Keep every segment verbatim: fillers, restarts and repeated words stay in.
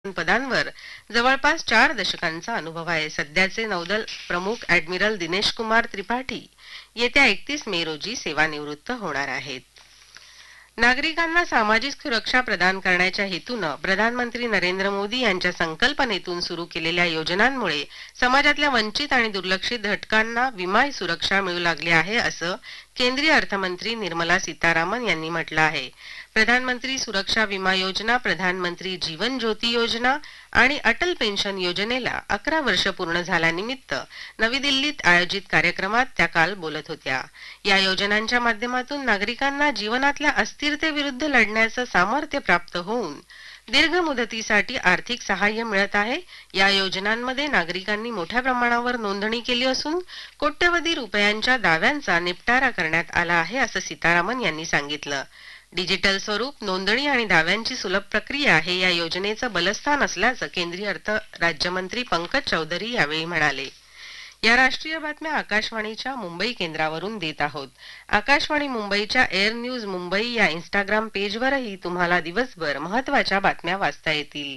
पदांवर जवळपास चार दशकांचा अनुभव आहे. सध्याचे नौदल प्रमुख ॲडमिरल दिनेश कुमार त्रिपाठी येत्या एकतीस मे रोजी सेवानिवृत्त होणार आहेत. नागरिकांना सामाजिक सुरक्षा प्रदान करण्याच्या हेतूनं प्रधानमंत्री नरेंद्र मोदी यांच्या संकल्पनेतून सुरू केलेल्या योजनांमुळे समाजातल्या वंचित आणि दुर्लक्षित घटकांना विमा सुरक्षा मिळू लागली आहे, असं केंद्रीय अर्थमंत्री निर्मला सीतारामन यांनी म्हटलं आहे. प्रधानमंत्री सुरक्षा विमा योजना, प्रधानमंत्री जीवन ज्योती योजना आणि अटल पेन्शन योजनेला अकरा वर्ष पूर्ण झाल्यानिमित्त नवी दिल्लीत आयोजित कार्यक्रमात त्या काल बोलत होत्या. या योजनांच्या माध्यमातून नागरिकांना जीवनातल्या अस्थिरतेविरुद्ध लढण्याचं सामर्थ्य प्राप्त होऊन दीर्घ मुदतीसाठी आर्थिक सहाय्य मिळत आहे. या योजनांमध्ये नागरिकांनी मोठ्या प्रमाणावर नोंदणी केली असून कोट्यवधी रुपयांच्या दाव्यांचा निपटारा करण्यात आला आहे, असं सीतारामन यांनी सांगितलं. डिजिटल स्वरूप, नोंदणी आणि दाव्यांची सुलभ प्रक्रिया हे या योजनेचं बलस्थान असल्याचं केंद्रीय अर्थ राज्यमंत्री पंकज चौधरी यावेळी म्हणाले. या राष्ट्रीय बातम्या आकाशवाणीच्या मुंबई केंद्रावरून देत आहोत. आकाशवाणी मुंबईच्या एअर न्यूज मुंबई या इंस्टाग्राम पेजवरही तुम्हाला दिवसभर महत्त्वाच्या बातम्या वाचता येतील.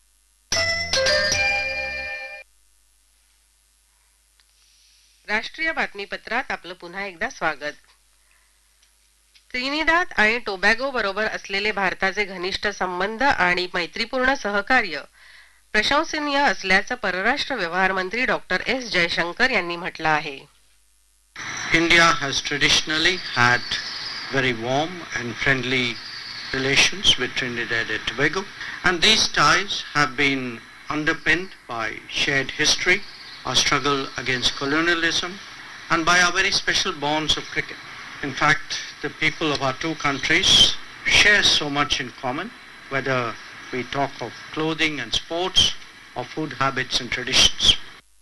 राष्ट्रीय बातमीपत्रात आपलं पुन्हा एकदा स्वागत. त्रिनिदाद आणि टोबॅगो बरोबर असलेले भारताचे घनिष्ठ संबंध आणि मैत्रीपूर्ण सहकार्य प्रशंसनीय असल्याचं परराष्ट्र व्यवहार मंत्री डॉक्टर एस जयशंकर यांनी म्हटलं आहे. India has traditionally had very warm and friendly relations with Trinidad and Tobago, and these ties have been underpinned by shared history, our struggle against colonialism, and by our very special bonds of cricket. In fact, the people of our two countries share so much in common, whether we talk of clothing and sports or food habits and traditions.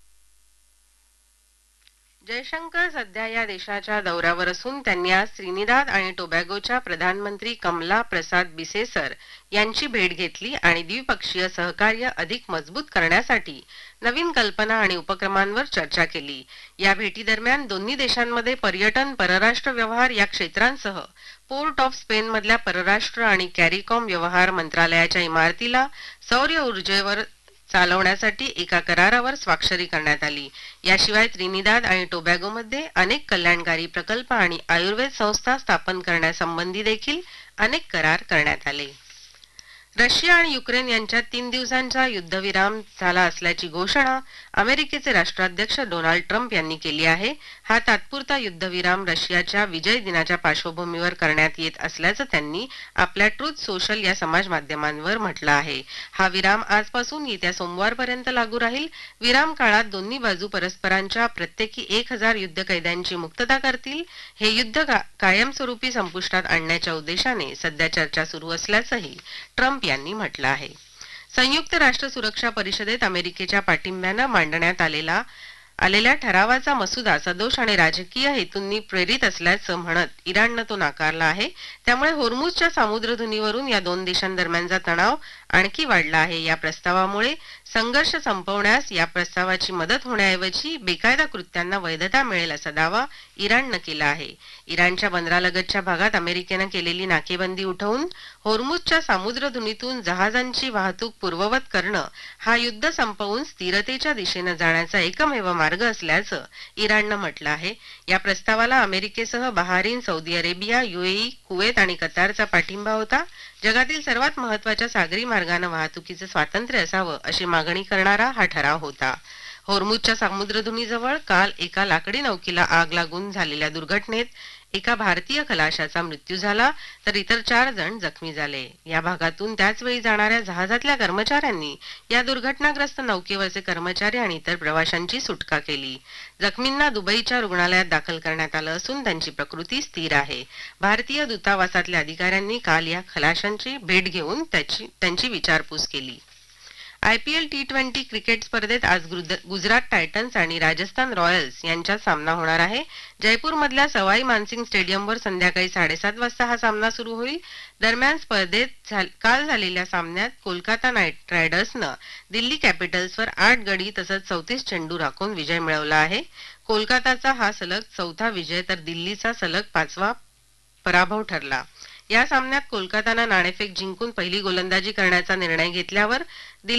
Jaishankar सध्या या देशाच्या दौऱ्यावर असून त्यांनी आज Trinidad आणि टोबॅगोच्या प्रधानमंत्री कमला प्रसाद बिसेसर यांची भेट घेतली आणि द्विपक्षीय सहकार्य अधिक मजबूत करण्यासाठी नवीन कल्पना आणि उपक्रमांवर चर्चा केली. या भेटीदरम्यान दोन्ही देशांमध्ये पर्यटन, परराष्ट्र व्यवहार या क्षेत्रांसह पोर्ट ऑफ स्पेन मधल्या परराष्ट्र आणि कॅरिकॉम व्यवहार मंत्रालयाच्या इमारतीला सौर ऊर्जेवर चालवण्यासाठी एका करारावर स्वाक्षरी करण्यात आली. याशिवाय त्रिनिदाद आणि टोबॅगोमध्ये अनेक कल्याणकारी प्रकल्प आणि आयुर्वेद संस्था स्थापन करण्यासंबंधी देखील अनेक करार करण्यात आले. रशिया आणि युक्रेन यांच्यात तीन दिवसांचा युद्धविराम झाला असल्याची घोषणा अमेरिकेचे राष्ट्राध्यक्ष डोनाल्ड ट्रम्प यांनी केली आहे. हा तात्पुरता युद्धविराम रशियाच्या विजय दिनाच्या पार्श्वभूमीवर करण्यात येत असल्याचं त्यांनी आपल्या ट्रूथ सोशल या समाज माध्यमांवर म्हटलं आहे. हा विराम आजपासून येत्या सोमवारपर्यंत लागू राहील. विराम काळात दोन्ही बाजू परस्परांच्या प्रत्येकी एक हजार युद्ध कैद्यांची मुक्तता करतील. हे युद्ध कायमस्वरूपी संपुष्टात आणण्याच्या उद्देशाने सध्या चर्चा सुरू असल्याचंही ट्रम्प यांनी म्हटलं आहे. संयुक्त राष्ट्र सुरक्षा परिषदेत अमेरिकेच्या पाठिंब्यानं मांडण्यात आलेला आलेल्या ठरावाचा मसुदा सदोष आणि राजकीय हेतूंनी प्रेरित असल्याचं म्हणत इराणनं तो नाकारला आहे. त्यामुळे होर्मुझच्या सामुद्रधुनीवरून या दोन देशांदरम्यानचा तणाव आणखी वाढला आहे. या प्रस्तावामुळे संघर्ष संपवण्यास या प्रस्तावाची मदत होण्याऐवजी बेकायदा कृत्यांना वैधता मिळेल असा दावा इराणनं केला आहे. इराणच्या बंदरालगतच्या भागात अमेरिकेनं केलेली नाकेबंदी उठवून होर्मुझच्या सामुद्रधुनीतून जहाजांची वाहतूक पूर्ववत करणं हा युद्ध संपवून स्थिरतेच्या दिशेनं जाण्याचा एकमेव मार्ग असल्याचं इराणनं म्हटलं आहे. या प्रस्तावाला अमेरिकेसह Bahrain, Saudi Arabia, UAE, Kuwait आणि कतारचा पाठिंबा होता. जगातील सर्वात महत्वाच्या सागरी मार्गाने वाहतुकीचे स्वातंत्र्य असावं अशी मागणी करणारा हा ठराव होता. होर्मुझच्या सामुद्रधुनीजवळ काल एका लाकडी नौकेला आग लागून झालेल्या दुर्घटनेत एका भारतीय खलाशाचा मृत्यू झाला तर इतर चार जण जखमी झाले. या भागातून त्याच वेळी जाणाऱ्या जहाजातल्या कर्मचाऱ्यांनी या दुर्घटनाग्रस्त नौकेवरचे कर्मचारी आणि इतर प्रवाशांची सुटका केली. जखमींना दुबईच्या रुग्णालयात दाखल करण्यात आलं असून त्यांची प्रकृती स्थिर आहे. भारतीय दूतावासातल्या अधिकाऱ्यांनी काल या खलाशांची भेट घेऊन त्याची त्यांची विचारपूस केली. आयपीएल टी ट्वेंटी क्रिकेट स्पर्धेत आज गुजरात टायटन्स आणि राजस्थान रॉयल्स यांच्यात सामना होणार आहे. जयपूर मधल्या सवाई मानसिंग स्टेडियमवर संध्याकाळी साडेसात वाजता हा सामना सुरू होईल. दरम्यान स्पर्धेत काल झालेल्या सामन्यात कोलकाता नाईट रायडर्सनं दिल्ली कॅपिटल्सवर आठ गडी तसंच चौतीस चेंडू राखून विजय मिळवला आहे. कोलकाताचा हा सलग चौथा विजय तर दिल्लीचा सलग पाचवा पराभव ठरला. या सामन्यात कोलकातानं नाणेफेक जिंकून पहिली गोलंदाजी करण्याचा निर्णय घेतल्यावर